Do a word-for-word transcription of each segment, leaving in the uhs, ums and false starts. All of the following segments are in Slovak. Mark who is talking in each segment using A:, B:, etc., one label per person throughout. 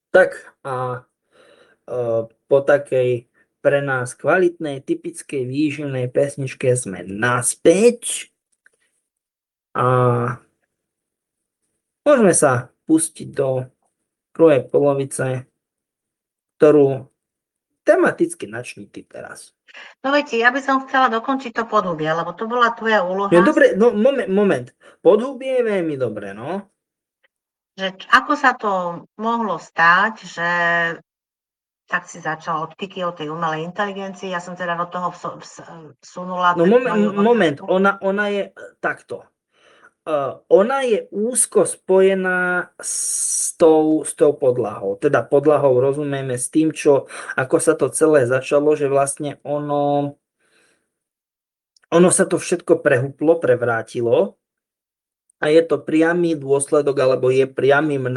A: Tak a e, po takej pre nás kvalitnej, typickej výživnej pesničke sme naspäť a môžeme sa pustiť do druhej polovice, ktorú tematicky načni ty teraz.
B: No viete, ja by som chcela dokončiť to Podhubie, lebo to bola tvoja úloha.
A: No dobre, no moment, moment. Podhubie je veľmi dobre, no.
B: Že ako sa to mohlo stať, že tak si začal odpiky o tej umelej inteligencii. Ja som teda do toho vso- vs- vsunula...
A: No
B: tú
A: moment,
B: tvoju
A: moment.
B: otázku.
A: Ona, ona je takto. Uh, ona je úzko spojená s tou, s tou podlahou. Teda podlahou rozumieme s tým, čo, ako sa to celé začalo, že vlastne ono, ono sa to všetko prehuplo, prevrátilo a je to priamy dôsledok, alebo je priamým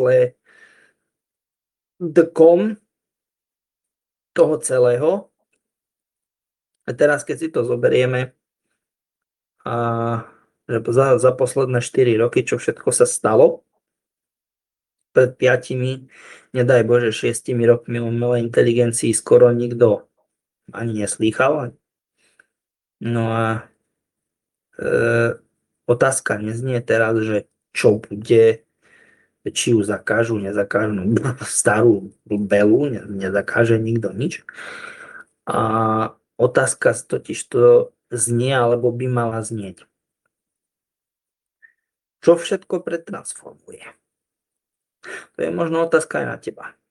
A: následkom toho celého. A teraz, keď si to zoberieme, a, že za, za posledné štyri roky, čo všetko sa stalo, pred piatimi, nedaj Bože, šiestimi rokmi o umelej inteligencii skoro nikto ani neslýchal. No a e, otázka neznie teraz, že čo bude, či ju zakážu, nezakážu, no, starú belu, ne, nezakáže nikto nič. A otázka totiž to znie, alebo by mala znieť. Čo všetko pretransformuje? To je možno otázka aj na teba.